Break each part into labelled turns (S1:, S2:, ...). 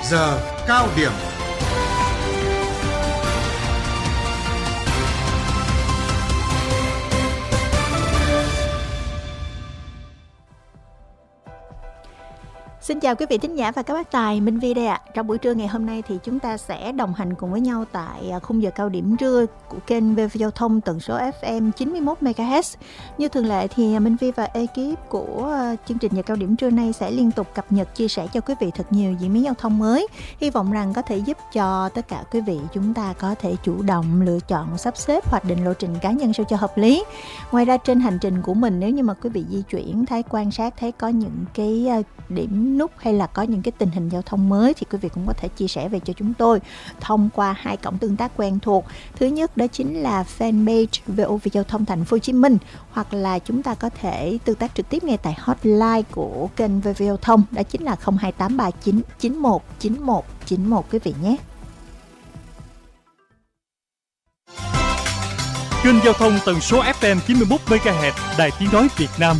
S1: Giờ cao điểm.
S2: Xin chào quý vị thính giả và các bác tài, Minh Vi đây ạ. Trong buổi trưa ngày hôm nay thì chúng ta sẽ đồng hành cùng với nhau tại khung giờ cao điểm trưa của kênh VV Giao thông tần số FM 91 MHz. Như thường lệ thì Minh Vi và ekip của chương trình giờ cao điểm trưa nay sẽ liên tục cập nhật chia sẻ cho quý vị thật nhiều diễn biến giao thông mới. Hy vọng rằng có thể giúp cho tất cả quý vị chúng ta có thể chủ động lựa chọn, sắp xếp hoạch định lộ trình cá nhân sao cho hợp lý. Ngoài ra trên hành trình của mình, nếu như mà quý vị di chuyển thấy quan sát thấy có những cái điểm nút hay là có những cái tình hình giao thông mới thì quý vị cũng có thể chia sẻ về cho chúng tôi thông qua hai cổng tương tác quen thuộc. Thứ nhất đó chính là fanpage VOV Giao thông Thành phố Hồ Chí Minh, hoặc là chúng ta có thể tương tác trực tiếp ngay tại hotline của kênh VV Giao thông, đó chính là 02839 919191 quý vị nhé.
S3: Kênh giao thông tần số FM 91 MHz, Đài Tiếng nói Việt Nam.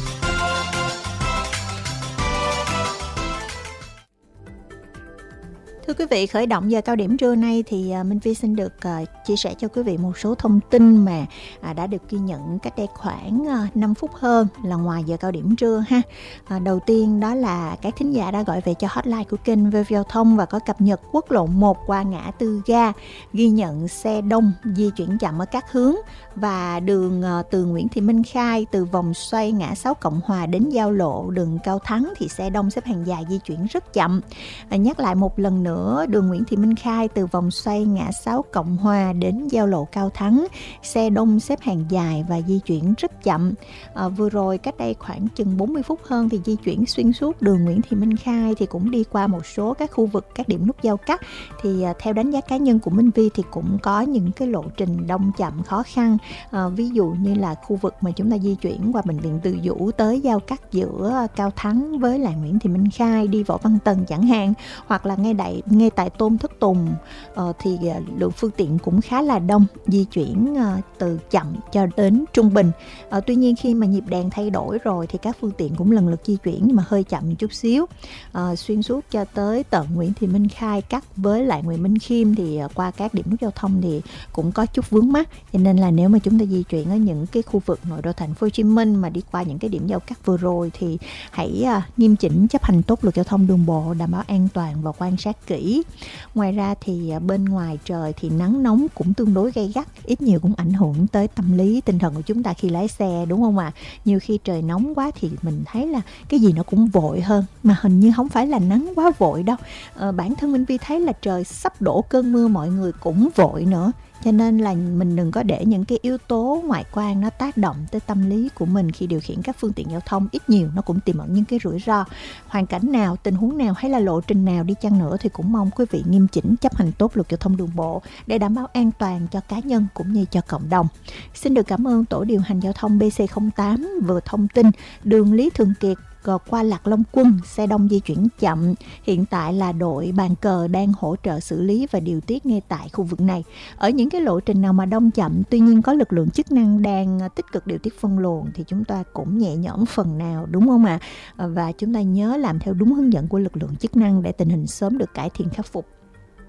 S2: Thưa quý vị, khởi động giờ cao điểm trưa nay thì Minh Vi xin được chia sẻ cho quý vị một số thông tin mà đã được ghi nhận cách đây khoảng 5 phút hơn là ngoài giờ cao điểm trưa ha. Đầu tiên đó là các thính giả đã gọi về cho hotline của kênh VV Giao thông và có cập nhật quốc lộ 1 qua ngã tư ga, ghi nhận xe đông di chuyển chậm ở các hướng, và đường từ Nguyễn Thị Minh Khai từ vòng xoay ngã 6 Cộng Hòa đến giao lộ đường Cao Thắng thì xe đông xếp hàng dài di chuyển rất chậm. Nhắc lại một lần nữa, đường Nguyễn Thị Minh Khai từ vòng xoay ngã 6 Cộng Hòa đến giao lộ Cao Thắng, xe đông xếp hàng dài và di chuyển rất chậm. Vừa rồi cách đây khoảng chừng 40 phút hơn thì di chuyển xuyên suốt đường Nguyễn Thị Minh Khai thì cũng đi qua một số các khu vực, các điểm nút giao cắt. Thì theo đánh giá cá nhân của Minh Vi thì cũng có những cái lộ trình đông chậm khó khăn. Ví dụ như là khu vực mà chúng ta di chuyển qua bệnh viện Từ Dũ tới giao cắt giữa Cao Thắng với lại Nguyễn Thị Minh Khai, đi Võ Văn Tần chẳng hạn, hoặc là ngay tại Tôn Thất Tùng thì lượng phương tiện cũng khá là đông, di chuyển từ chậm cho đến trung bình. Tuy nhiên khi mà nhịp đèn thay đổi rồi thì các phương tiện cũng lần lượt di chuyển nhưng mà hơi chậm một chút xíu. Xuyên suốt cho tới tận Nguyễn Thị Minh Khai cắt với lại Nguyễn Minh Khiêm thì qua các điểm nút giao thông thì cũng có chút vướng mắc. Cho nên là nếu mà chúng ta di chuyển ở những cái khu vực nội đô Thành phố Hồ Chí Minh mà đi qua những cái điểm giao cắt vừa rồi thì hãy nghiêm chỉnh chấp hành tốt luật giao thông đường bộ, đảm bảo an toàn và quan sát kỹ. Ngoài ra thì bên ngoài trời thì nắng nóng cũng tương đối gay gắt, ít nhiều cũng ảnh hưởng tới tâm lý tinh thần của chúng ta khi lái xe, đúng không ạ? Nhiều khi trời nóng quá thì mình thấy là cái gì nó cũng vội hơn, mà hình như không phải là nắng quá vội đâu. Bản thân Minh Vi thấy là trời sắp đổ cơn mưa mọi người cũng vội nữa. Cho nên là mình đừng có để những cái yếu tố ngoại quan nó tác động tới tâm lý của mình khi điều khiển các phương tiện giao thông. Ít nhiều nó cũng tiềm ẩn những cái rủi ro. Hoàn cảnh nào, tình huống nào hay là lộ trình nào đi chăng nữa thì cũng mong quý vị nghiêm chỉnh chấp hành tốt luật giao thông đường bộ để đảm bảo an toàn cho cá nhân cũng như cho cộng đồng. Xin được cảm ơn tổ điều hành giao thông BC08 vừa thông tin đường Lý Thường Kiệt qua Lạc Long Quân, xe đông di chuyển chậm. Hiện tại là đội bàn cờ đang hỗ trợ xử lý và điều tiết ngay tại khu vực này. Ở những cái lộ trình nào mà đông chậm, tuy nhiên có lực lượng chức năng đang tích cực điều tiết phân luồng thì chúng ta cũng nhẹ nhõm phần nào, đúng không ạ? Và chúng ta nhớ làm theo đúng hướng dẫn của lực lượng chức năng để tình hình sớm được cải thiện khắc phục.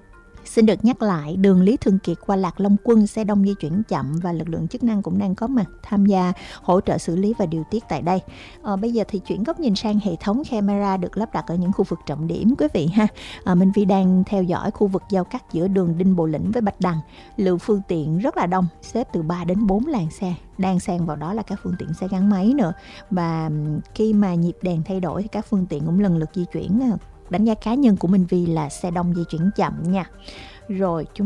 S2: Xin được nhắc lại, đường Lý Thường Kiệt qua Lạc Long Quân, xe đông di chuyển chậm và lực lượng chức năng cũng đang có mặt tham gia hỗ trợ xử lý và điều tiết tại đây. Bây giờ thì chuyển góc nhìn sang hệ thống camera được lắp đặt ở những khu vực trọng điểm quý vị ha. Minh Vi đang theo dõi khu vực giao cắt giữa đường Đinh Bộ Lĩnh với Bạch Đằng. Lượng phương tiện rất là đông, xếp từ 3 đến 4 làn xe. Đang xen vào đó là các phương tiện xe gắn máy nữa. Và khi mà nhịp đèn thay đổi thì các phương tiện cũng lần lượt di chuyển. Đánh giá cá nhân của Minh Vi là xe đông di chuyển chậm nha. Rồi chúng